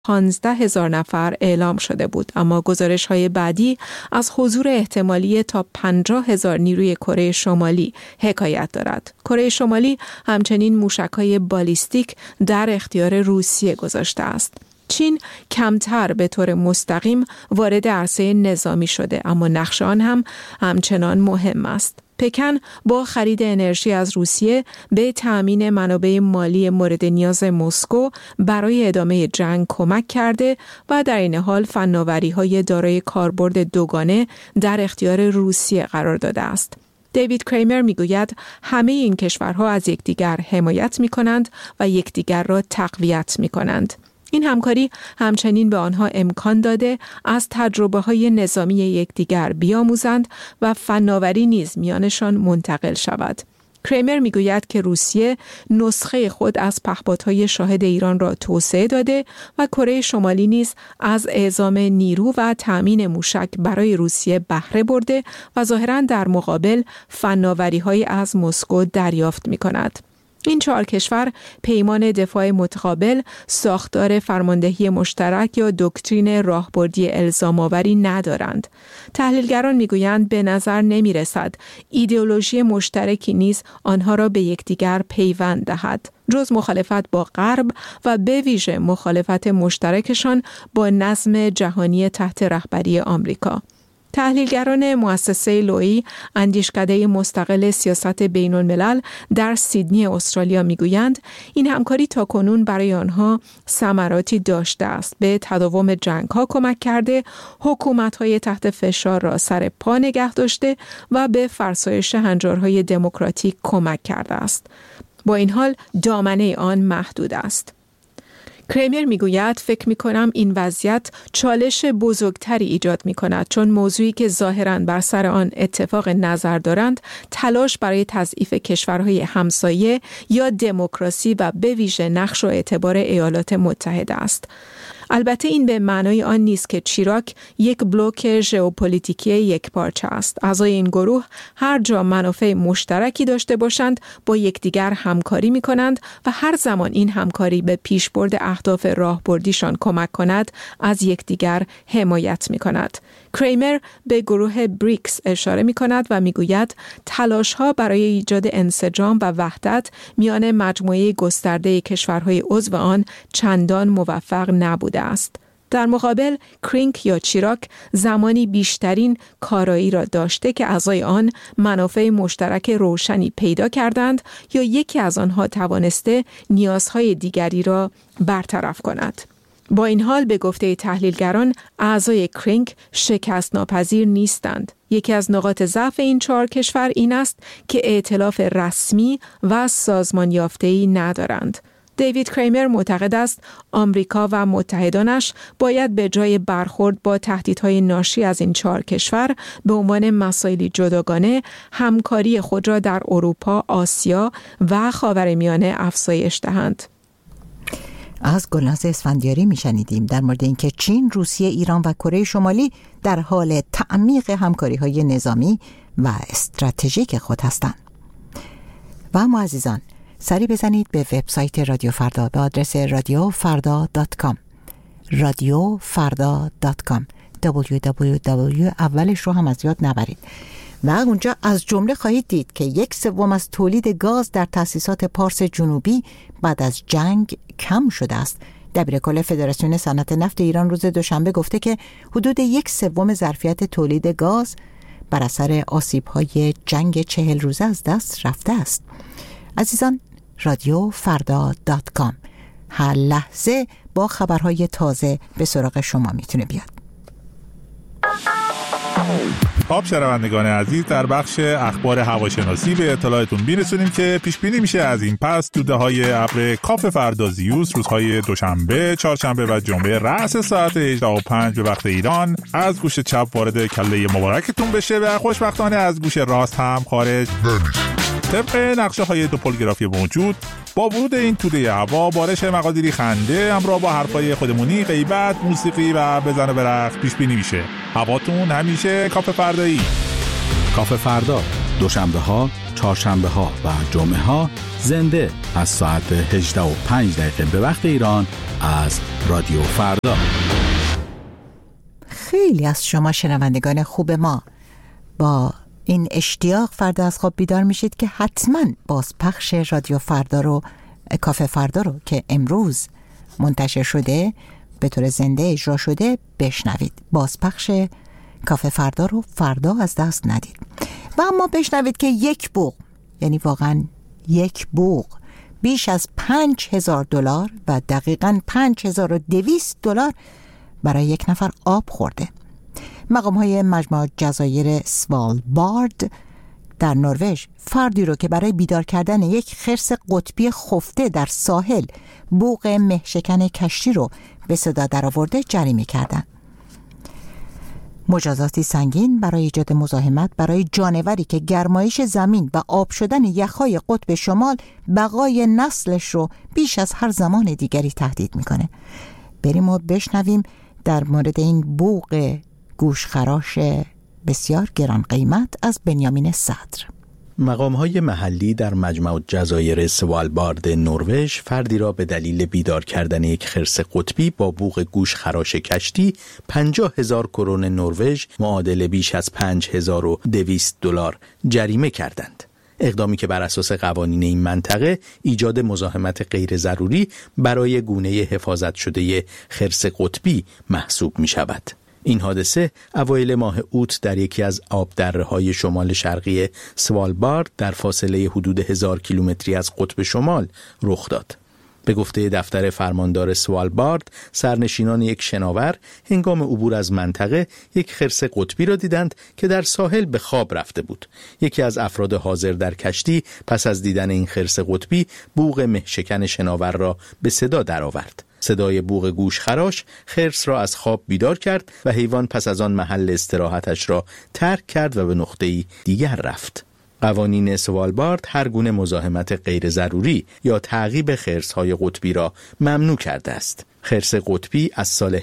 15,000 نفر اعلام شده بود، اما گزارش‌های بعدی از حضور احتمالی تا 50,000 نیروی کره شمالی حکایت دارد. کره شمالی همچنین موشک‌های بالیستیک در اختیار روسیه گذاشته است. چین کمتر به طور مستقیم وارد عرصه نظامی شده، اما نقش آن هم همچنان مهم است. پکن با خرید انرژی از روسیه به تأمین منابع مالی مورد نیاز مسکو برای ادامه جنگ کمک کرده و در این حال فناوری‌های دارای کاربرد دوگانه در اختیار روسیه قرار داده است. دیوید کریمر میگوید همه این کشورها از یکدیگر حمایت می‌کنند و یکدیگر را تقویت می‌کنند. این همکاری همچنین به آنها امکان داده از تجربه‌های نظامی یکدیگر بیاموزند و فناوری نیز میانشان منتقل شود. کریمر میگوید که روسیه نسخه خود از پهپادهای شاهد ایران را توسعه داده و کره شمالی نیز از اعزام نیرو و تأمین موشک برای روسیه بهره برده و ظاهراً در مقابل فناوری‌های از مسکو دریافت می‌کند. این 4 کشور پیمان دفاع متقابل، ساختار فرماندهی مشترک یا دکترین راهبردی الزام‌آوری ندارند. تحلیلگران میگویند به نظر نمی‌رسد ایدئولوژی مشترکی نیز آنها را به یکدیگر پیوند دهد، جز مخالفت با غرب و به ویژه مخالفت مشترکشان با نظم جهانی تحت رهبری آمریکا. تحلیلگران مؤسسه لویی، اندیشکده مستقل سیاست بین الملل در سیدنی استرالیا میگویند این همکاری تاکنون برای آنها ثمراتی داشته است، به تداوم جنگ‌ها کمک کرده، حکومت‌های تحت فشار را سر پا نگه داشته و به فرسایش هنجارهای دموکراتیک کمک کرده است. با این حال دامنه آن محدود است. کریمر میگوید فکر میکنم این وضعیت چالش بزرگتری ایجاد میکند، چون موضوعی که ظاهراً بر سر آن اتفاق نظر دارند تلاش برای تضعیف کشورهای همسایه یا دموکراسی و به ویژه نقش و اعتبار ایالات متحده است. البته این به معنای آن نیست که چیراک یک بلوک ژئوپلیتیکی یکپارچه است. اعضای این گروه هر جا منافع مشترکی داشته باشند با یکدیگر همکاری می‌کنند و هر زمان این همکاری به پیشبرد اهداف راهبردیشان کمک کند از یکدیگر حمایت می‌کند. کریمر به گروه بریکس اشاره می‌کند و می‌گوید تلاش‌ها برای ایجاد انسجام و وحدت میان مجموعه گسترده کشورهای عضو آن چندان موفق نبوده است. در مقابل کرینک یا چیراک زمانی بیشترین کارایی را داشته که اعضای آن منافع مشترک روشنی پیدا کردند یا یکی از آنها توانسته نیازهای دیگری را برطرف کند. با این حال به گفته تحلیلگران اعضای کرینک شکست ناپذیر نیستند. یکی از نقاط ضعف این 4 کشور این است که ائتلاف رسمی و سازمان یافته‌ای ندارند. دیوید کریمر معتقد است آمریکا و متحدانش باید به جای برخورد با تهدیدهای ناشی از این 4 کشور به عنوان مسائلی جداگانه همکاری خود را در اروپا، آسیا و خاورمیانه افزایش دهند. از گلناز اسفندیاری میشنیدیم در مورد اینکه چین، روسیه، ایران و کره شمالی در حال تعمیق همکاری‌های نظامی و استراتژیک خود هستند. و اما عزیزان، سری بزنید به وبسایت رادیو فردا به آدرس radiofarda.com radiofarda.com www اولش رو هم از یاد نبرید و اونجا از جمله خواهید دید که 1/3 از تولید گاز در تأسیسات پارس جنوبی بعد از جنگ کم شده است. دبیرکل فدراسیون صنعت نفت ایران روز دوشنبه گفته که حدود 1/3 ظرفیت تولید گاز بر اثر آسیب‌های جنگ 40 روزه از دست رفته است. عزیزان، radiofarda.com هر لحظه با خبرهای تازه به سراغ شما میتونه بیاد. خب شنوندگان عزیز، در بخش اخبار هواشناسی به اطلاعتون میرسونیم که پیش بینی میشه از این پس دوده‌های ابر کاف فردازیوس روزهای دوشنبه، چهارشنبه و جمعه رأس ساعت 18:05 به وقت ایران از گوش چپ وارد کله مبارکتون بشه و خوشبختانه از گوش راست هم خارج نمیشه. طبق نقشه‌های توپولگرافی موجود، با ورود این توده هوا بارش مقادیری خنده همراه با حرفای خودمونی، غیبت، موسیقی و بزن و برقص پیش بینی میشه. هواتون همیشه کاف فردایی. کاف فردا دوشنبه ها، چهارشنبه ها و جمعه ها زنده از ساعت 18:05 به وقت ایران از رادیو فردا. خیلی از شما شنوندگان خوب ما با این اشتیاق فردا از خواب بیدار میشید که حتما بازپخش رادیو فردا رو، کافه فردا رو که امروز منتشر شده به طور زنده اجرا شده بشنوید. بازپخش کافه فردا رو فردا از دست ندید. و اما بشنوید که یک بوق، یعنی واقعا یک بوق، بیش از $5,000 و دقیقاً $5,200 برای یک نفر آب خورده. مقام‌های مجمع جزایر سوالبارد در نروژ فردی رو که برای بیدار کردن یک خرس قطبی خفته در ساحل بوق مهشکن کشتی رو به صدا درآورده جریمه کردند. مجازاتی سنگین برای ایجاد مزاحمت برای جانوری که گرمایش زمین و آب شدن یخهای قطب شمال بقای نسلش رو بیش از هر زمان دیگری تهدید میکنه. بریم و بشنویم در مورد این بوق گوشخراش بسیار گران قیمت از بنیامین صدر. مقام‌های محلی در مجمع جزایر سوالبارد نروژ فردی را به دلیل بیدار کردن یک خرس قطبی با بوق گوش خراش کشتی 50,000 کرون نروژ معادل بیش از $5,200 جریمه کردند. اقدامی که بر اساس قوانین این منطقه ایجاد مزاحمت غیر ضروری برای گونه حفاظت شده خرس قطبی محسوب می شود. این حادثه اوایل ماه اوت در یکی از آبدره‌های شمال شرقی سوالبارد در فاصله حدود 1000 کیلومتری از قطب شمال رخ داد. به گفته دفتر فرماندار سوالبارد، سرنشینان یک شناور هنگام عبور از منطقه یک خرس قطبی را دیدند که در ساحل به خواب رفته بود. یکی از افراد حاضر در کشتی پس از دیدن این خرس قطبی بوق مهشکن شناور را به صدا درآورد. صدای بوق گوشخراش خرس را از خواب بیدار کرد و حیوان پس از آن محل استراحتش را ترک کرد و به نقطه‌ای دیگر رفت. قوانین سوالبارد هر گونه مزاحمت غیر ضروری یا تعقیب خرس‌های قطبی را ممنوع کرده است. خرس قطبی از سال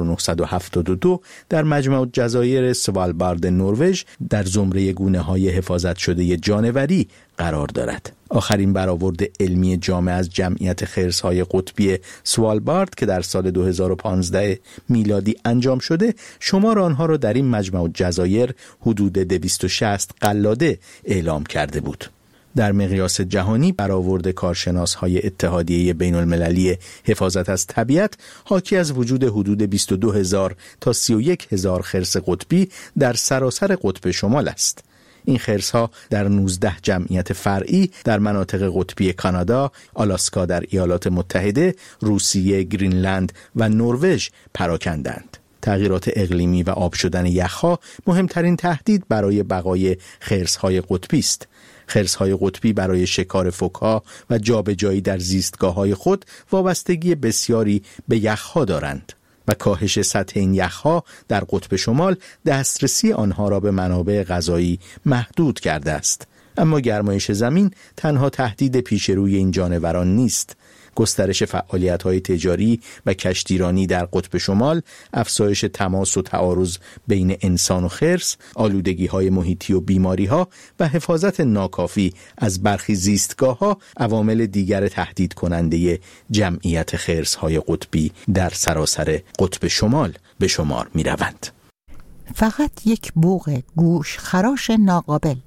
1972 در مجمع جزایر سوالبارد نروژ در زمره گونه‌های حفاظت شده جانوری قرار دارد. آخرین برآورد علمی جامع از جمعیت خرس‌های قطبی سوالبارد که در سال 2015 میلادی انجام شده، شمار آنها را در این مجمع جزایر حدود 260 قلاده اعلام کرده بود. در مقیاس جهانی برآورد کارشناس‌های اتحادیه بین‌المللی حفاظت از طبیعت حاکی از وجود حدود 22,000 تا 31,000 خرس قطبی در سراسر قطب شمال است. این خرس‌ها در 19 جمعیت فرعی در مناطق قطبی کانادا، آلاسکا در ایالات متحده، روسیه، گرینلند و نروژ پراکندند. تغییرات اقلیمی و آب شدن یخ‌ها مهمترین تهدید برای بقای خرس‌های قطبی است. خرس‌های قطبی برای شکار فوک‌ها و جابجایی در زیستگاه‌های خود وابستگی بسیاری به یخ‌ها دارند و کاهش سطح این یخ‌ها در قطب شمال دسترسی آنها را به منابع غذایی محدود کرده است. اما گرمایش زمین تنها تهدید پیش روی این جانوران نیست. گسترش فعالیت‌های تجاری و کشتیرانی در قطب شمال، افزایش تماس و تعارض بین انسان و خرس، آلودگی‌های محیطی و بیماری‌ها و حفاظت ناکافی از برخی زیستگاه‌ها عوامل دیگر تهدید کننده جمعیت خرس‌های قطبی در سراسر قطب شمال به شمار می‌روند. فقط یک بوق گوش خراش ناقابل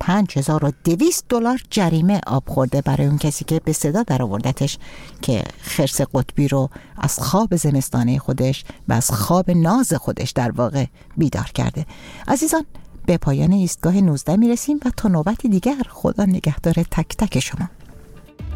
$5,200 جریمه آب خورده برای اون کسی که به صدا در آوردتش که خرس قطبی رو از خواب زمستانه خودش و از خواب ناز خودش در واقع بیدار کرده. عزیزان، به پایان ایستگاه 19 میرسیم و تا نوبتی دیگر خدا نگهدار تک تک شما.